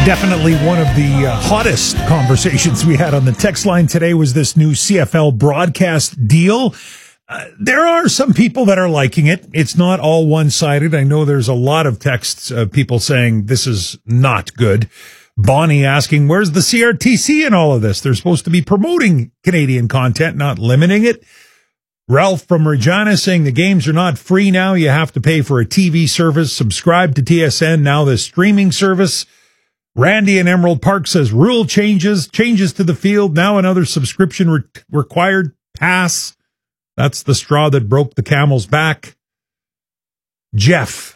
Definitely one of the hottest conversations we had on the text line today was this new CFL broadcast deal. There are some people that are liking it. It's not all one-sided. I know there's a lot of texts of people saying this is not good. Bonnie asking, where's the CRTC in all of this? They're supposed to be promoting Canadian content, not limiting it. Ralph from Regina saying the games are not free now. You have to pay for a TV service. Subscribe to TSN, now the streaming service. Randy in Emerald Park says rule changes to the field. Now another subscription required. Pass. That's the straw that broke the camel's back. Jeff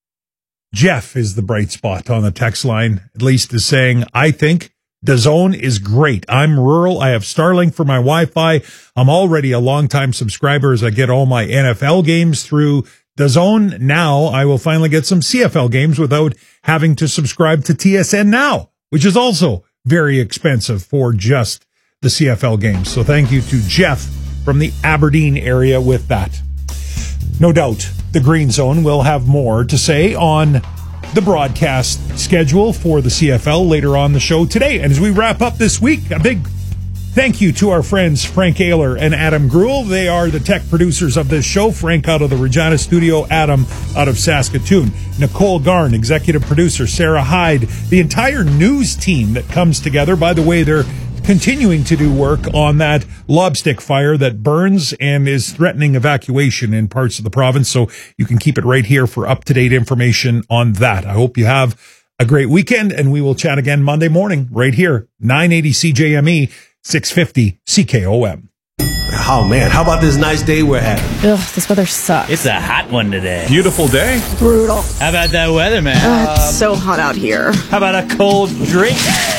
is the bright spot on the text line, at least is saying, I think DAZN is great. I'm rural. I have Starlink for my Wi-Fi. I'm already a longtime subscriber as I get all my NFL games through DAZN. Now I will finally get some CFL games without having to subscribe to TSN Now, which is also very expensive for just the CFL games. So thank you to Jeff from the Aberdeen area with that. No doubt the Green Zone will have more to say on the broadcast schedule for the CFL later on the show today. And as we wrap up this week, a big thank you to our friends Frank Ayler and Adam Gruel. They are the tech producers of this show. Frank out of the Regina studio, Adam out of Saskatoon. Nicole Garn, executive producer, Sarah Hyde, the entire news team that comes together. By the way, they're continuing to do work on that lobstick fire that burns and is threatening evacuation in parts of the province. So you can keep it right here for up-to-date information on that. I hope you have a great weekend, and we will chat again Monday morning right here, 980 CJME, 650 CKOM. Oh, man, how about this nice day we're having? Ugh, this weather sucks. It's a hot one today. Beautiful day. Brutal. How about that weather, man? It's so hot out here. How about a cold drink?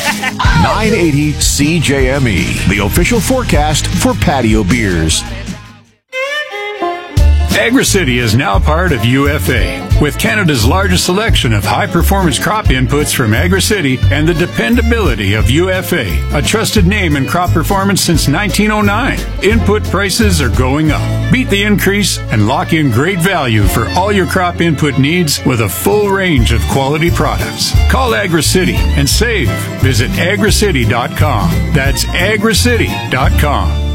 980 CJME, the official forecast for patio beers. AgriCity is now part of UFA. With Canada's largest selection of high-performance crop inputs from AgriCity and the dependability of UFA, a trusted name in crop performance since 1909. Input prices are going up. Beat the increase and lock in great value for all your crop input needs with a full range of quality products. Call AgriCity and save. Visit agricity.com. That's agricity.com.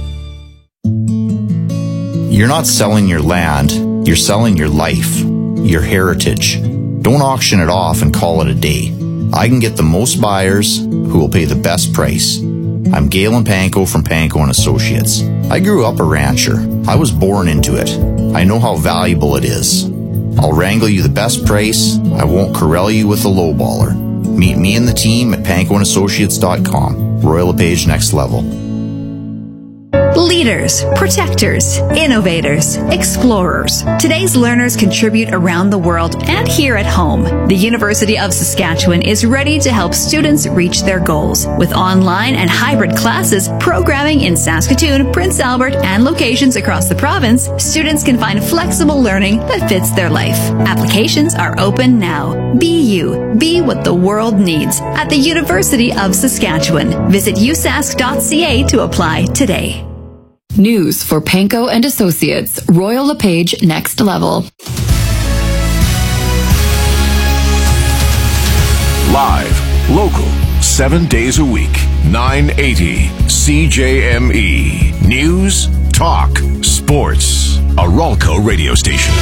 You're not selling your land, you're selling your life, your heritage. Don't auction it off and call it a day. I can get the most buyers who will pay the best price. I'm Galen Panko from Panko & Associates. I grew up a rancher. I was born into it. I know how valuable it is. I'll wrangle you the best price. I won't corral you with a lowballer. Meet me and the team at pankoandassociates.com. Royal LePage Next Level. Leaders, protectors, innovators, explorers. Today's learners contribute around the world and here at home. The University of Saskatchewan is ready to help students reach their goals. With online and hybrid classes, programming in Saskatoon, Prince Albert, and locations across the province, students can find flexible learning that fits their life. Applications are open now. Be you. Be what the world needs at the University of Saskatchewan. Visit usask.ca to apply today. News for Panko & Associates, Royal LePage Next Level. Live, local, 7 days a week, 980 CJME. News, talk, sports. A Ralco radio station.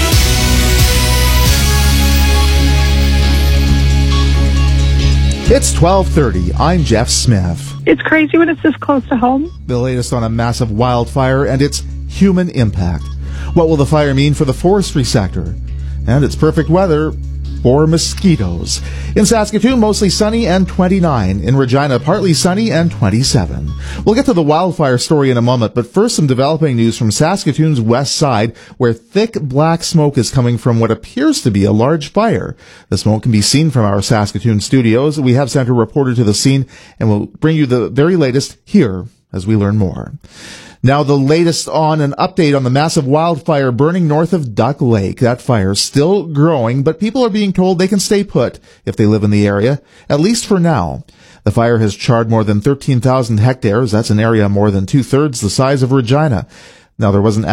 It's 12:30. I'm Jeff Smith. It's crazy when it's this close to home. The latest on a massive wildfire and its human impact. What will the fire mean for the forestry sector? And it's perfect weather for mosquitoes. In Saskatoon, mostly sunny and 29. In Regina, partly sunny and 27. We'll get to the wildfire story in a moment, but first some developing news from Saskatoon's west side, where thick black smoke is coming from what appears to be a large fire. The smoke can be seen from our Saskatoon studios. We have sent a reporter to the scene, and we'll bring you the very latest here as we learn more. Now, the latest on an update on the massive wildfire burning north of Duck Lake. That fire is still growing, but people are being told they can stay put if they live in the area, at least for now. The fire has charred more than 13,000 hectares. That's an area more than 2/3 the size of Regina. Now, there wasn't